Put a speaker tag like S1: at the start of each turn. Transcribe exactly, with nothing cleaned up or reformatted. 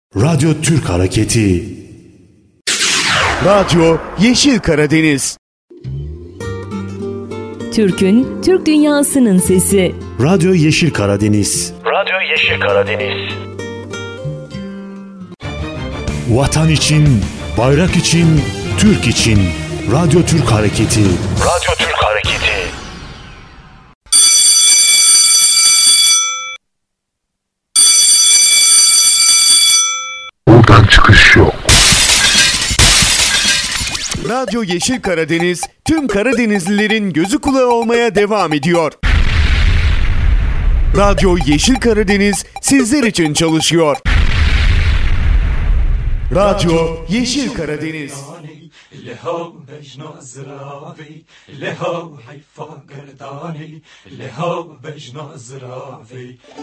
S1: Radyo Türk Hareketi.
S2: Radyo Yeşil Karadeniz.
S3: Türk'ün, Türk dünyasının sesi.
S1: Radyo Yeşil Karadeniz.
S4: Radyo Yeşil Karadeniz.
S1: Vatan için, bayrak için, Türk için. Radyo Türk Hareketi.
S4: Radyo Türk Hareketi.
S5: Buradan çıkış yok.
S2: Radyo Yeşil Karadeniz, tüm Karadenizlilerin gözü kulağı olmaya devam ediyor. Radyo Yeşil Karadeniz sizler için çalışıyor. Radyo Yeşil Karadeniz.
S6: لهو بجناز راوي لهو حيفا قرداني لهو بجناز راوي